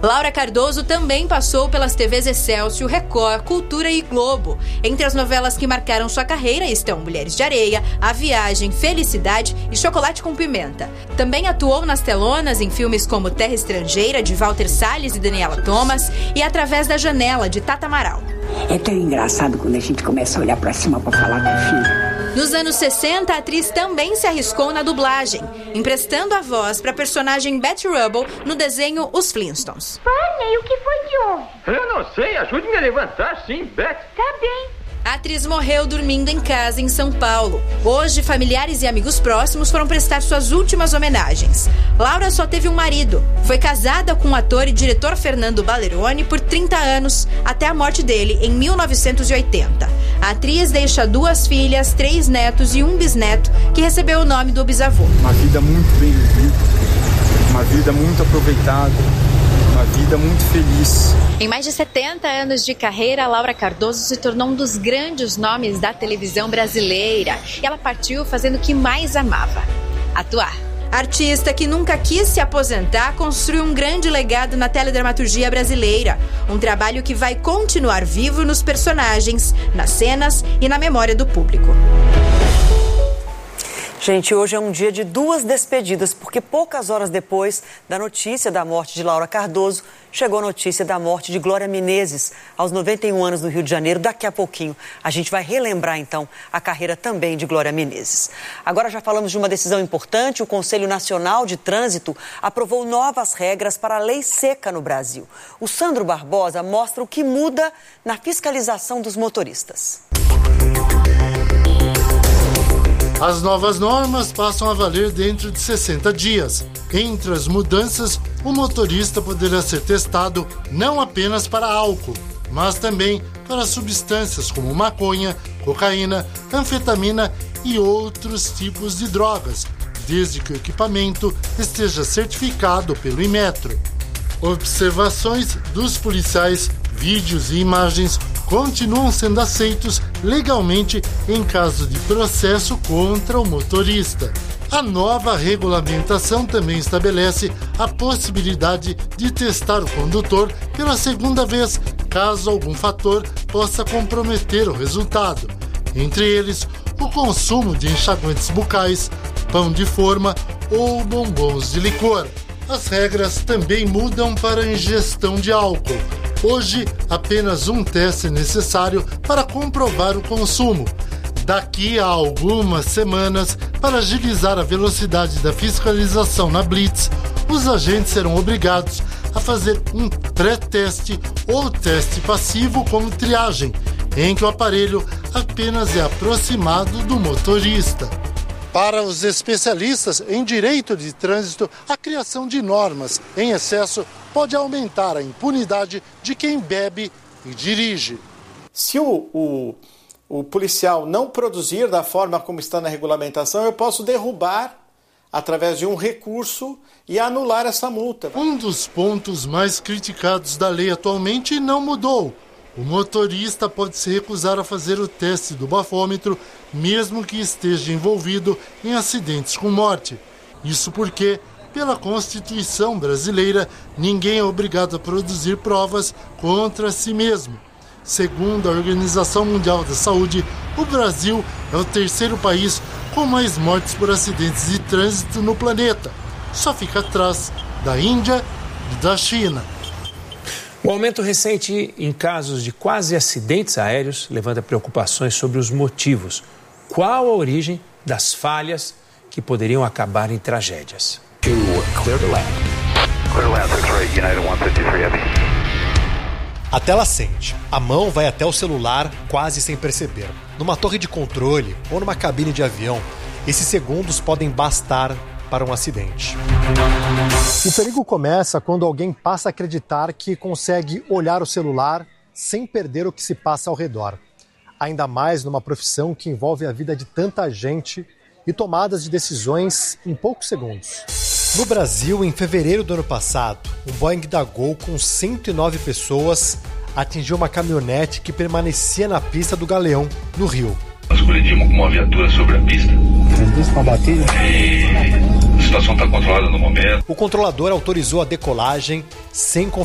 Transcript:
Laura Cardoso também passou pelas TVs Excelsior, Record, Cultura e Globo. Entre as novelas que marcaram sua carreira estão Mulheres de Areia, A Viagem, Felicidade e Chocolate com Pimenta. Também atuou nas telonas em filmes como Terra Estrangeira, de Walter Salles e Daniela Thomas, e Através da Janela, de Tata Amaral. É tão engraçado quando a gente começa a olhar pra cima pra falar com o filho. Nos anos 60, a atriz também se arriscou na dublagem, emprestando a voz para a personagem Betty Rubble no desenho Os Flintstones. Barney, o que foi de ontem? Eu não sei, ajude-me a levantar, sim, Betty. Tá bem. A atriz morreu dormindo em casa em São Paulo. Hoje, familiares e amigos próximos foram prestar suas últimas homenagens. Laura só teve um marido. Foi casada com o ator e diretor Fernando Balleroni por 30 anos, até a morte dele em 1980. A atriz deixa 2 filhas, 3 netos e um bisneto, que recebeu o nome do bisavô. Uma vida muito bem vivida, uma vida muito aproveitada, uma vida muito feliz. Em mais de 70 anos de carreira, Laura Cardoso se tornou um dos grandes nomes da televisão brasileira. E ela partiu fazendo o que mais amava: atuar. A artista que nunca quis se aposentar construiu um grande legado na teledramaturgia brasileira. Um trabalho que vai continuar vivo nos personagens, nas cenas e na memória do público. Gente, hoje é um dia de 2 despedidas, porque poucas horas depois da notícia da morte de Laura Cardoso, chegou a notícia da morte de Glória Menezes, aos 91 anos no Rio de Janeiro. Daqui a pouquinho a gente vai relembrar, então, a carreira também de Glória Menezes. Agora já falamos de uma decisão importante. O Conselho Nacional de Trânsito aprovou novas regras para a lei seca no Brasil. O Sandro Barbosa mostra o que muda na fiscalização dos motoristas. As novas normas passam a valer dentro de 60 dias. Entre as mudanças, o motorista poderá ser testado não apenas para álcool, mas também para substâncias como maconha, cocaína, anfetamina e outros tipos de drogas, desde que o equipamento esteja certificado pelo Inmetro. Observações dos policiais, vídeos e imagens continuam sendo aceitos legalmente em caso de processo contra o motorista. A nova regulamentação também estabelece a possibilidade de testar o condutor pela segunda vez, caso algum fator possa comprometer o resultado. Entre eles, o consumo de enxaguantes bucais, pão de forma ou bombons de licor. As regras também mudam para a ingestão de álcool. Hoje, apenas um teste é necessário para comprovar o consumo. Daqui a algumas semanas, para agilizar a velocidade da fiscalização na Blitz, os agentes serão obrigados a fazer um pré-teste ou teste passivo como triagem, em que o aparelho apenas é aproximado do motorista. Para os especialistas em direito de trânsito, a criação de normas em excesso pode aumentar a impunidade de quem bebe e dirige. Se o policial não produzir da forma como está na regulamentação, eu posso derrubar através de um recurso e anular essa multa. Um dos pontos mais criticados da lei atualmente não mudou. O motorista pode se recusar a fazer o teste do bafômetro, mesmo que esteja envolvido em acidentes com morte. Isso porque, pela Constituição brasileira, ninguém é obrigado a produzir provas contra si mesmo. Segundo a Organização Mundial da Saúde, o Brasil é o 3º país com mais mortes por acidentes de trânsito no planeta. Só fica atrás da Índia e da China. O aumento recente em casos de quase acidentes aéreos levanta preocupações sobre os motivos. Qual a origem das falhas que poderiam acabar em tragédias? A tela acende. A mão vai até o celular quase sem perceber. Numa torre de controle ou numa cabine de avião, esses segundos podem bastar para um acidente. O perigo começa quando alguém passa a acreditar que consegue olhar o celular sem perder o que se passa ao redor. Ainda mais numa profissão que envolve a vida de tanta gente e tomadas de decisões em poucos segundos. No Brasil, em fevereiro do ano passado, um Boeing da Gol com 109 pessoas atingiu uma caminhonete que permanecia na pista do Galeão, no Rio. Nós colidimos com uma viatura sobre a pista. A situação está controlada no momento. O controlador autorizou a decolagem sem